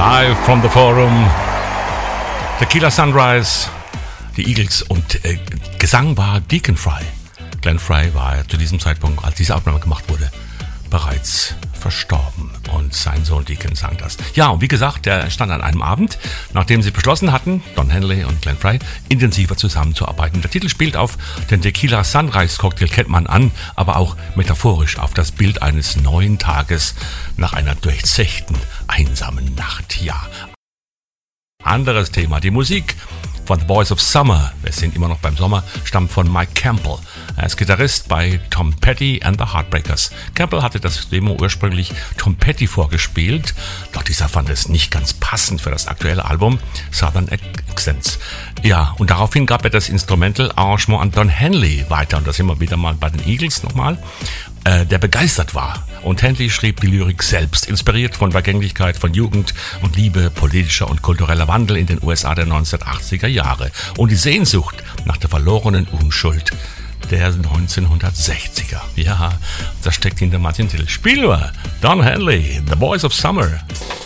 Live from the Forum. Tequila Sunrise, die Eagles und Gesang war Deacon Fry. Glenn Fry war zu diesem Zeitpunkt, als diese Aufnahme gemacht wurde, bereits verstorben und sein Sohn Deacon sang das. Ja, und wie gesagt, der stand an einem Abend, nachdem sie beschlossen hatten, Don Henley und Glenn Fry, intensiver zusammenzuarbeiten. Der Titel spielt auf den Tequila Sunrise Cocktail, kennt man an, aber auch metaphorisch auf das Bild eines neuen Tages nach einer durchzechten, einsamen Nacht. Ja, anderes Thema, die Musik von The Boys of Summer, wir sind immer noch beim Sommer, stammt von Mike Campbell. Er ist Gitarrist bei Tom Petty and the Heartbreakers. Campbell hatte das Demo ursprünglich Tom Petty vorgespielt, doch dieser fand es nicht ganz passend für das aktuelle Album Southern Accents. Ja, und daraufhin gab er das Instrumental-Arrangement an Don Henley weiter, und da sind wir wieder mal bei den Eagles nochmal, der begeistert war. Und Henley schrieb die Lyrik selbst, inspiriert von Vergänglichkeit, von Jugend und Liebe, politischer und kultureller Wandel in den USA der 1980er Jahre und die Sehnsucht nach der verlorenen Unschuld der 1960er. Ja, das steckt hinter manchen Titel. Spielen wir Don Henley, The Boys of Summer.